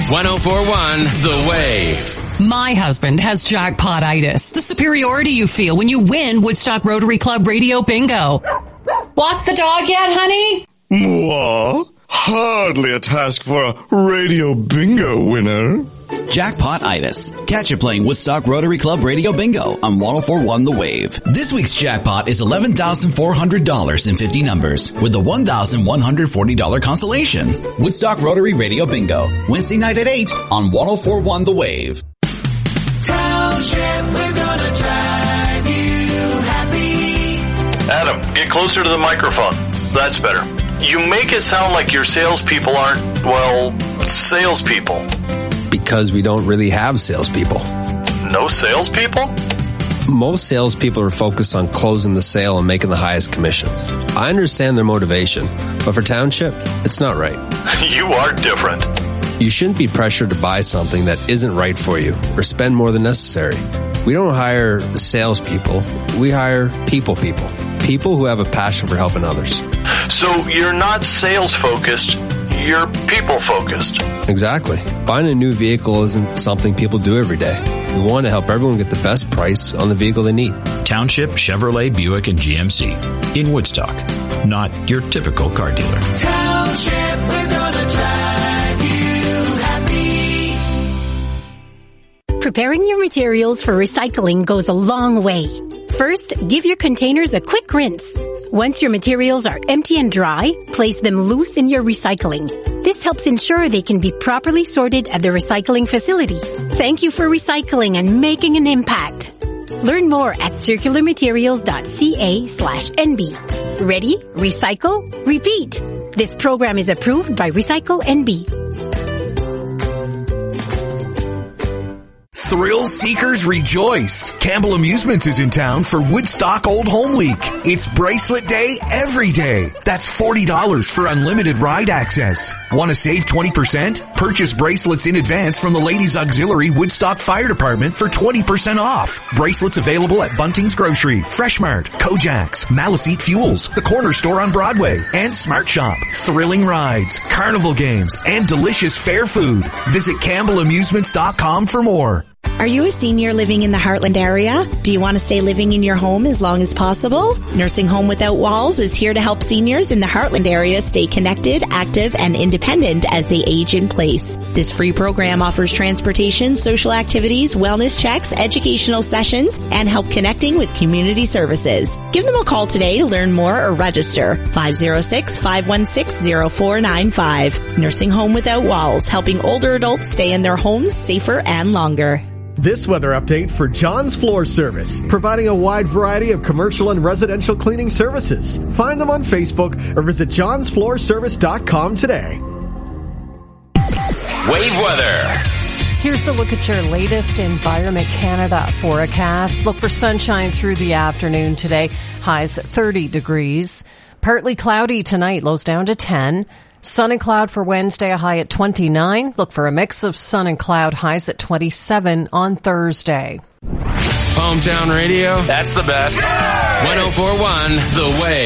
104.1 The Wave. My husband has jackpot-itis, the superiority you feel when you win Woodstock Rotary Club Radio Bingo. Walk the dog yet, honey? Mwah. Hardly a task for a Radio Bingo winner. Jackpot-itis. Catch it playing Woodstock Rotary Club Radio Bingo on 104.1 The Wave. This week's jackpot is $11,400 in 50 numbers with a $1,140 consolation. Woodstock Rotary Radio Bingo. Wednesday night at 8 on 104.1 The Wave. Township, we're gonna drive you happy. Adam, get closer to the microphone. That's better. You make it sound like your salespeople aren't, well, salespeople. Because we don't really have salespeople. No salespeople? Most salespeople are focused on closing the sale and making the highest commission. I understand their motivation, but for Township, it's not right. You are different. You shouldn't be pressured to buy something that isn't right for you or spend more than necessary. We don't hire salespeople. We hire people who have a passion for helping others. So you're not sales-focused, you're people-focused. Exactly. Buying a new vehicle isn't something people do every day. We want to help everyone get the best price on the vehicle they need. Township Chevrolet, Buick, and GMC in Woodstock. Not your typical car dealer. Township, we're gonna drive you happy. Preparing your materials for recycling goes a long way. First, give your containers a quick rinse. Once your materials are empty and dry, place them loose in your recycling. This helps ensure they can be properly sorted at the recycling facility. Thank you for recycling and making an impact. Learn more at circularmaterials.ca/NB. Ready? Recycle? Repeat. This program is approved by Recycle NB. Thrill seekers rejoice. Campbell Amusements is in town for Woodstock Old Home Week. It's bracelet day every day. That's $40 for unlimited ride access. Want to save 20%? Purchase bracelets in advance from the Ladies Auxiliary Woodstock Fire Department for 20% off. Bracelets available at Bunting's Grocery, Fresh Mart, Kojak's, Maliseet Fuels, the Corner Store on Broadway, and Smart Shop. Thrilling rides, carnival games, and delicious fair food. Visit CampbellAmusements.com for more. Are you a senior living in the Heartland area? Do you want to stay living in your home as long as possible? Nursing Home Without Walls is here to help seniors in the Heartland area stay connected, active, and independent as they age in place. This free program offers transportation, social activities, wellness checks, educational sessions, and help connecting with community services. Give them a call today to learn more or register. 506-516-0495. Nursing Home Without Walls, helping older adults stay in their homes safer and longer. This weather update for John's Floor Service, providing a wide variety of commercial and residential cleaning services. Find them on Facebook or visit johnsfloorservice.com today. Wave weather. Here's a look at your latest Environment Canada forecast. Look for sunshine through the afternoon today. Highs 30 degrees. Partly cloudy tonight, lows down to 10. Sun and cloud for Wednesday, a high at 29. Look for a mix of sun and cloud, highs at 27 on Thursday. Hometown radio, that's the best. 104.1 The Wave.